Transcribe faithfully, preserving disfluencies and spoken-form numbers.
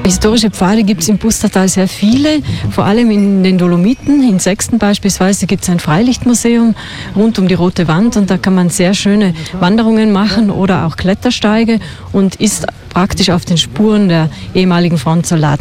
Historische Pfade gibt es im Pustertal sehr viele, vor allem in den Dolomiten. In Sexten beispielsweise gibt es ein Freilichtmuseum rund um die Rote Wand und da kann man sehr schöne Wanderungen machen oder auch Klettersteige und ist praktisch auf den Spuren der ehemaligen Front Soldaten.